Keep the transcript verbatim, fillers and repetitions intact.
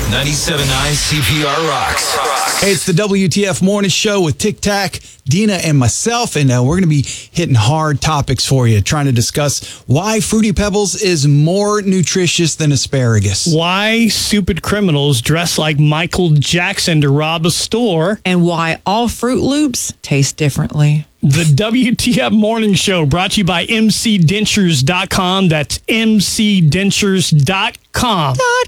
ninety-seven point nine C P R Rocks. Hey, it's the W T F Morning Show with Tic Tac, Dina, and myself, and uh, we're going to be hitting hard topics for you, trying to discuss why Fruity Pebbles is more nutritious than asparagus. Why stupid criminals dress like Michael Jackson to rob a store. And why all Fruit Loops taste differently. The W T F Morning Show brought to you by M C Dentures dot com. That's M C Dentures dot com. Dot